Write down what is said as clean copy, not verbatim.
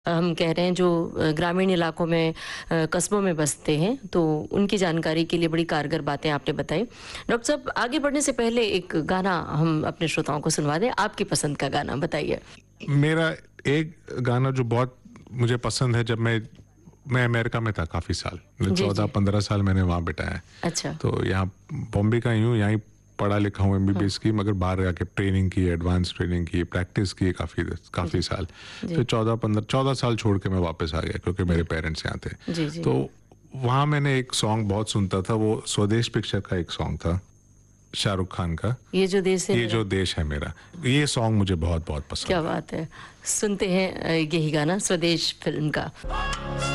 हम कह रहे हैं जो ग्रामीण इलाकों में कस्बों में बसते हैं तो उनकी जानकारी के लिए बड़ी कारगर बातें आपने बताई। डॉक्टर साहब, आगे बढ़ने से पहले एक गाना हम अपने श्रोताओं को सुनवा दें, आपकी पसंद का गाना बताइए। मेरा एक गाना जो बहुत मुझे पसंद है, जब मैं अमेरिका में था काफ़ी साल, जी, 14-15 साल मैंने वहाँ बिताया है। अच्छा। तो यहाँ बॉम्बे का ही हूँ, यहाँ ही पढ़ा लिखा हूँ एमबीबीएस की, मगर बाहर जाके ट्रेनिंग की, एडवांस ट्रेनिंग की, प्रैक्टिस की काफ़ी साल। फिर 14 साल छोड़ के मैं वापस आ गया क्योंकि मेरे पेरेंट्स यहाँ थे। जी, जी। तो वहाँ मैंने एक सॉन्ग बहुत सुनता था, वो स्वदेश पिक्चर का एक सॉन्ग था शाहरुख खान का, ये जो देश है ये मेरा। जो देश है मेरा। ये सॉन्ग मुझे बहुत बहुत पसंद क्या है। बात है। सुनते हैं यही गाना स्वदेश फिल्म का।